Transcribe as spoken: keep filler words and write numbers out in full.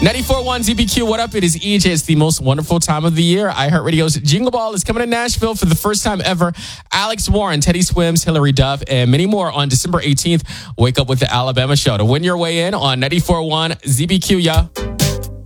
ninety-four point one Z B Q, what up? It is E J. It's the most wonderful time of the year. iHeartRadio's Jingle Ball is coming to Nashville for the first time ever. Alex Warren, Teddy Swims, Hillary Duff, and many more on December eighteenth. Wake up with the Alabama Show to win your way in on ninety-four point one Z B Q, y'all.